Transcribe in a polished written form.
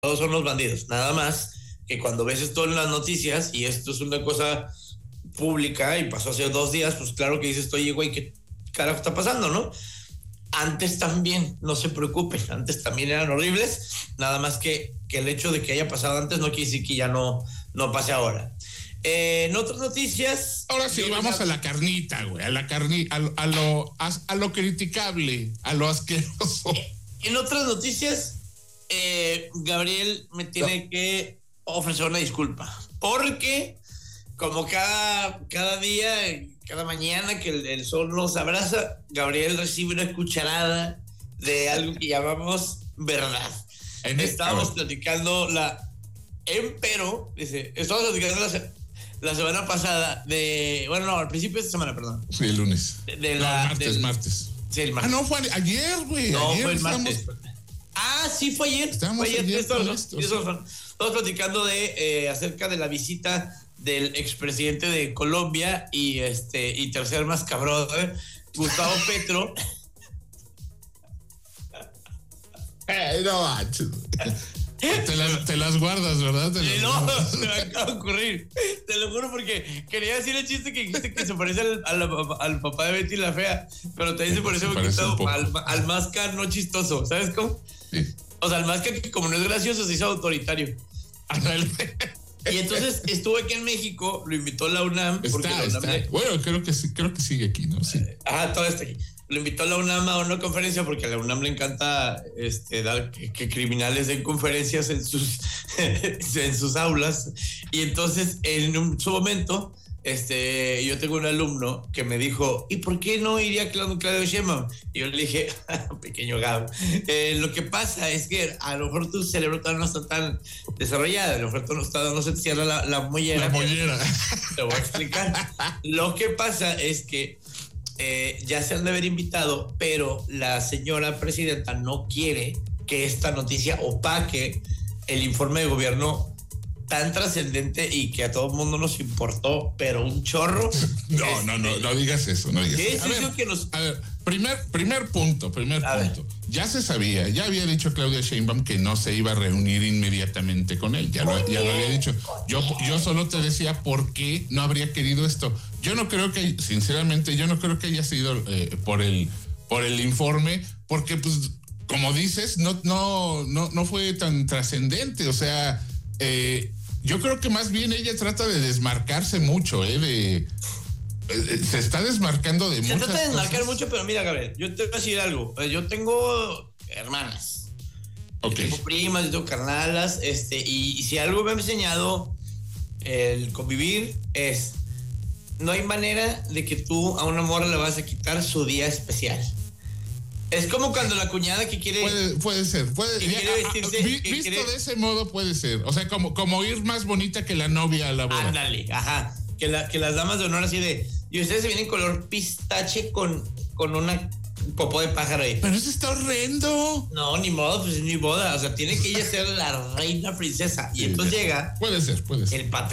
todos son los bandidos. Nada más que cuando ves esto en las noticias, y esto es una cosa pública y pasó hace 2 días, pues claro que dices, oye, güey, ¿qué carajo está pasando, no? Antes también, no se preocupen, antes también eran horribles, nada más que el hecho de que haya pasado antes no quiere decir que ya no pase ahora. En otras noticias... Ahora sí, vamos a la carnita, güey, a lo criticable, a lo asqueroso. En otras noticias, Gabriel me tiene que ofrecer una disculpa, porque como cada día, cada mañana que el sol nos abraza, Gabriel recibe una cucharada de algo que llamamos verdad. Estábamos platicando estábamos platicando la semana pasada al principio de esta semana, perdón. Sí, el lunes. Martes. Sí, el martes. No, fue ayer, güey. No, fue el martes. Sí, fue ayer. Estamos ayer Estamos platicando acerca de la visita del expresidente de Colombia y tercer más cabrón, Gustavo Petro. No manches. Te las guardas, ¿verdad? Se me acaba de ocurrir. Te lo juro, porque quería decir el chiste que dijiste que se parece al papá de Betty la Fea, pero también se parece un poquito al Masca no chistoso, ¿sabes cómo? Sí. O sea, al Masca que como no es gracioso se hizo autoritario. Y entonces estuvo aquí en México, lo invitó la UNAM. Bueno, creo que sigue aquí, ¿no? Sí. Todo está aquí. Lo invitó a la UNAM a una conferencia porque a la UNAM le encanta dar que criminales den conferencias en sus aulas. Y entonces, en su momento, yo tengo un alumno que me dijo, ¿y por qué no iría Claudio Sheinbaum? Y yo le dije, pequeño Gabo, lo que pasa es que a lo mejor tu cerebro todavía no está tan desarrollado, a lo mejor no se te cierra la mollera. La mollera. Te voy a explicar. Lo que pasa es que ya se han de haber invitado, pero la señora presidenta no quiere que esta noticia opaque el informe de gobierno tan trascendente y que a todo el mundo nos importó, pero un chorro. No digas eso, no digas eso. A ver, primer punto. Ya se sabía, ya había dicho Claudia Sheinbaum que no se iba a reunir inmediatamente con él, ya lo había dicho. Yo solo te decía por qué no habría querido esto. Sinceramente, yo no creo que haya sido por el informe, porque pues, como dices, no fue tan trascendente, o sea, yo creo que más bien ella trata de desmarcarse mucho, se está desmarcando de muchas cosas. Se trata de desmarcar mucho, pero mira, Gabriel, yo te voy a decir algo. Yo tengo hermanas. Okay. Tengo primas, yo tengo carnalas, y si algo me ha enseñado el convivir es, no hay manera de que tú a una morra le vas a quitar su día especial. Es como cuando la cuñada que quiere... Puede ser. Visto de ese modo puede ser. O sea, como ir más bonita que la novia a la boda. Ándale, ajá. Que las damas de honor así de... Y ustedes se vienen color pistache con una popó de pájaro ahí. Pero eso está horrendo. No, ni modo, pues ni boda. O sea, tiene que ella ser la reina princesa. Y entonces llega... Puede ser. El